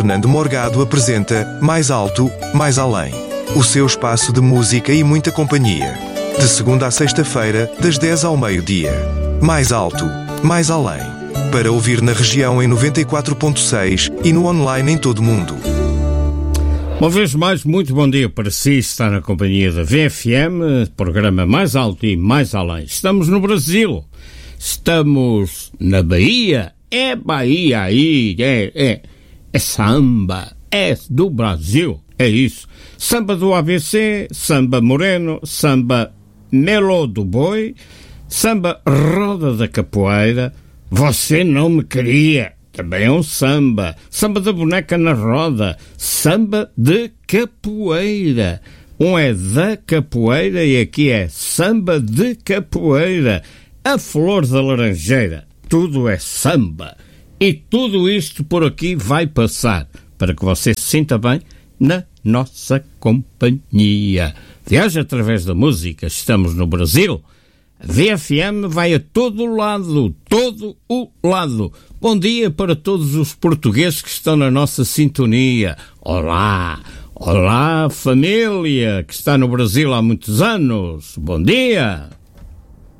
Fernando Morgado apresenta Mais Alto, Mais Além. O seu espaço de música e muita companhia. De segunda a sexta-feira, das 10 ao meio-dia. Mais Alto, Mais Além. Para ouvir na região em 94.6 e no online em todo o mundo. Uma vez mais, muito bom dia para si, está na companhia da VFM, programa Mais Alto e Mais Além. Estamos no Brasil, estamos na Bahia, é Bahia aí, é samba, é do Brasil, é isso. Samba do ABC, samba moreno, samba melô do boi, samba roda da capoeira, você não me queria, também é um samba, samba da boneca na roda, samba de capoeira. Um é da capoeira e aqui é samba de capoeira, a flor da laranjeira, tudo é samba. E tudo isto por aqui vai passar, para que você se sinta bem na nossa companhia. Viaje através da música, estamos no Brasil. A VFM vai a todo o lado. Bom dia para todos os portugueses que estão na nossa sintonia. Olá família que está no Brasil há muitos anos. Bom dia.